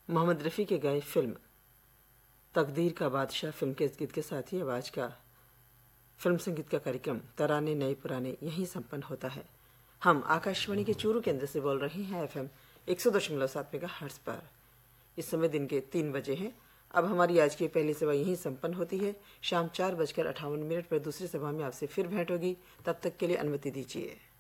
मोहम्मद रफ़ी के गाए फिल्म तकदीर का बादशाह फिल्म के इस गीत के साथ ही आवाज़ का फिल्म संगीत का कार्यक्रम तराने नए पुराने यहीं संपन्न होता है। हम आकाशवाणी के चूरू केंद्र से बोल रहे हैं FM 100.7 मेगाहर्ट्ज़ पर। इस समय दिन के 3 बजे हैं। अब हमारी आज की पहली सभा यहीं संपन्न होती है। शाम 4:58 पर दूसरी सभा में आपसे फिर भेंट होगी। तब तक के लिए अनुमति दीजिए।